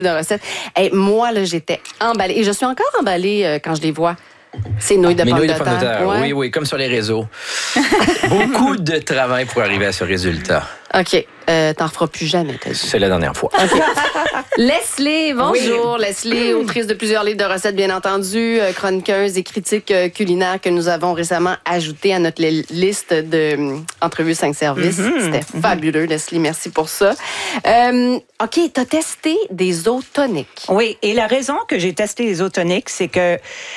de recettes. Hey, moi, là, j'étais emballée. Et je suis encore emballée quand je les vois. C'est nouilles de pommes de terre. Ouais. Oui, comme sur les réseaux. Beaucoup de travail pour arriver à ce résultat. OK. T'en feras plus jamais, t'as dit. C'est la dernière fois. Okay. Leslie, bonjour. Oui. Leslie, autrice de plusieurs livres de recettes, bien entendu, chroniqueuse et critique culinaire que nous avons récemment ajouté à notre liste d'entrevues 5 services. C'était fabuleux, Leslie. Merci pour ça. OK, t'as testé des eaux toniques. Oui, et la raison que j'ai testé les eaux toniques, c'est que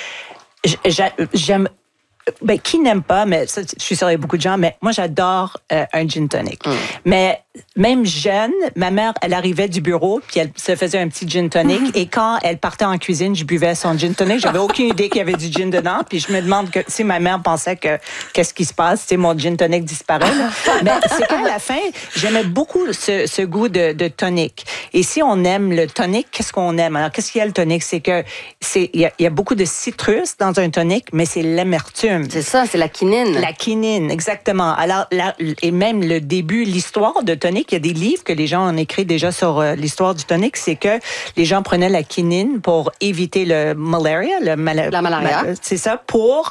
j'aime... Ben, qui n'aime pas, mais ça, je suis sûre qu'il y a beaucoup de gens, mais moi, j'adore un gin tonic. Mais même jeune, ma mère, elle arrivait du bureau, puis elle se faisait un petit gin tonic, et quand elle partait en cuisine, je buvais son gin tonic. J'avais aucune idée qu'il y avait du gin dedans, puis je me demande que si ma mère pensait que qu'est-ce qui se passe, si mon gin tonic disparaît. Là. Mais c'est qu'à la fin, j'aimais beaucoup ce goût de tonic. Et si on aime le tonic, qu'est-ce qu'on aime? Alors, qu'est-ce qu'il y a le tonic? C'est que il y a beaucoup de citrus dans un tonic, mais c'est l'amertume. C'est ça, c'est la quinine. La quinine, exactement. Alors, et même le début, l'histoire de tonic, il y a des livres que les gens ont écrit déjà sur l'histoire du tonic, c'est que les gens prenaient la quinine pour éviter le malaria. La malaria. C'est ça, pour,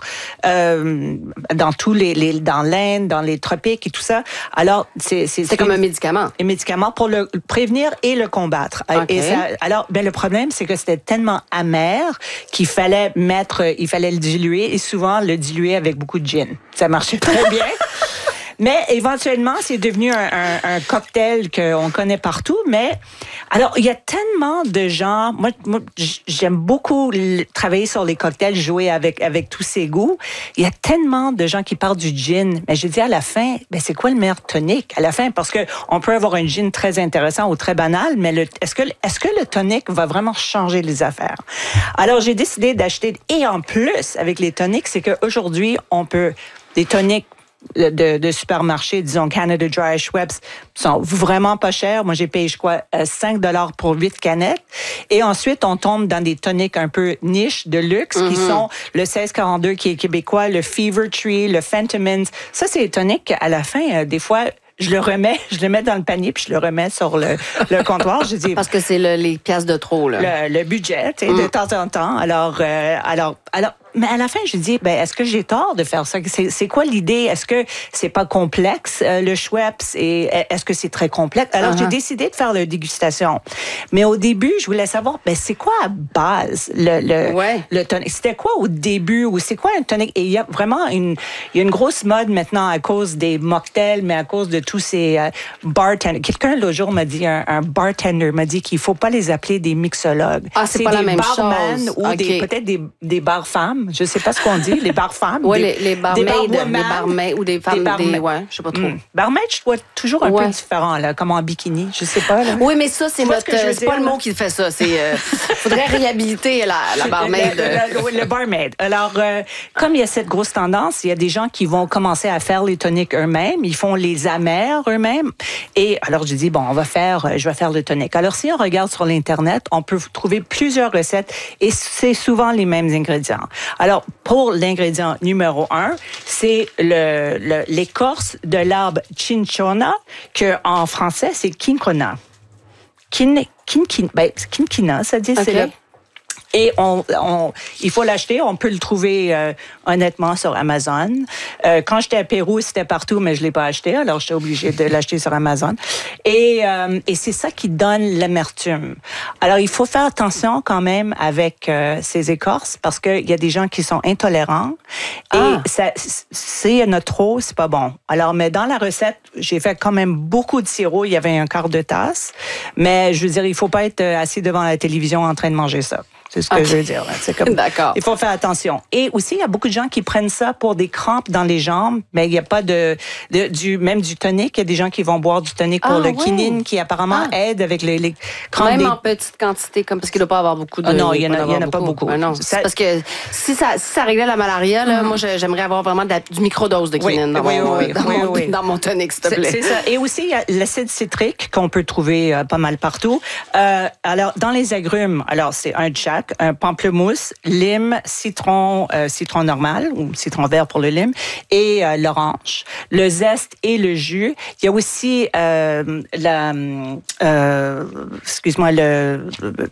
dans dans l'Inde, dans les tropiques et tout ça. Alors, c'est comme un médicament. Un médicament pour le prévenir et le combattre. Okay. Et ça, alors, ben, le problème, c'est que c'était tellement amer qu'il fallait le diluer, et souvent le diluer avec beaucoup de gin. Ça marchait très bien. Mais éventuellement, c'est devenu un cocktail qu'on connaît partout. Mais alors, il y a tellement de gens. Moi j'aime beaucoup travailler sur les cocktails, jouer avec tous ces goûts. Il y a tellement de gens qui parlent du gin. Mais je dis à la fin, ben c'est quoi le meilleur tonic à la fin? Parce que on peut avoir un gin très intéressant ou très banal, mais est-ce que le tonic va vraiment changer les affaires? Alors, j'ai décidé d'acheter. Et en plus, avec les tonics, c'est qu'aujourd'hui, on peut des tonics de supermarché, disons Canada Dry, Schweppes, sont vraiment pas chers. Moi, j'ai payé, je crois, 5 $ pour 8 canettes. Et ensuite, on tombe dans des tonics un peu niche, de luxe, qui sont le 1642 qui est québécois, le Fever Tree, le Fentimans. Ça, c'est des tonics, à la fin, des fois, je le mets dans le panier, puis je le remets sur le comptoir. Je dis, parce que c'est les pièces de trop, là. Le budget, de temps en temps. Alors, mais à la fin, je dis, ben, est-ce que j'ai tort de faire ça? C'est quoi l'idée? Est-ce que c'est pas complexe, le Schweppes? Et est-ce que c'est très complexe? Alors, j'ai décidé de faire la dégustation. Mais au début, je voulais savoir, ben, c'est quoi à base, le tonic? C'était quoi au début? Ou c'est quoi un tonic? Et il y a vraiment une grosse mode maintenant à cause des mocktails, mais à cause de tous ces bartenders. Quelqu'un, l'autre jour, m'a dit, un bartender m'a dit qu'il faut pas les appeler des mixologues. Ah, c'est pas la même chose. Ou peut-être des bar-femmes. Je sais pas ce qu'on dit, les bar-femmes. Oui, les barmaids ou des femmes, je sais pas trop. Barmaid, je vois toujours un peu différent, là, comme en bikini, je sais pas. Là. Oui, mais ça, c'est c'est pas le mot qui fait ça. Faudrait réhabiliter la barmaid. Le barmaid. Alors, comme il y a cette grosse tendance, il y a des gens qui vont commencer à faire les tonics eux-mêmes, ils font les amers eux-mêmes. Et alors, je dis, bon, je vais faire le tonic. Alors, si on regarde sur l'Internet, on peut trouver plusieurs recettes et c'est souvent les mêmes ingrédients. Alors, pour l'ingrédient numéro 1, c'est l'écorce de l'arbre cinchona, que en français, c'est quinquina. Quinquina, ça dit, c'est Et il faut l'acheter. On peut le trouver honnêtement sur Amazon. Quand j'étais à Pérou, c'était partout, mais je l'ai pas acheté. Alors, j'étais obligée de l'acheter sur Amazon. Et c'est ça qui donne l'amertume. Alors, il faut faire attention quand même avec ces écorces parce qu'il y a des gens qui sont intolérants. Et s'il y en a trop, c'est pas bon. Alors, mais dans la recette, j'ai fait quand même beaucoup de sirop. Il y avait un quart de tasse. Mais je veux dire, il faut pas être assis devant la télévision en train de manger ça. C'est ce que je veux dire. C'est comme, d'accord. Il faut faire attention. Et aussi, il y a beaucoup de gens qui prennent ça pour des crampes dans les jambes, mais il n'y a pas même du tonic. Il y a des gens qui vont boire du tonic pour le quinine, qui apparemment aide avec les crampes. Même en petite quantité, comme parce qu'il ne doit pas avoir beaucoup de... non, il n'y en a pas beaucoup. Non, parce que si ça réglait la malaria, là, moi, j'aimerais avoir vraiment du microdose de quinine dans mon tonic, s'il te plaît. C'est ça. Et aussi, il y a l'acide citrique qu'on peut trouver pas mal partout. Alors, dans les agrumes, alors c'est un chat, sac, un pamplemousse, lime, citron normal ou citron vert pour le lime et l'orange, le zeste et le jus. Il y a aussi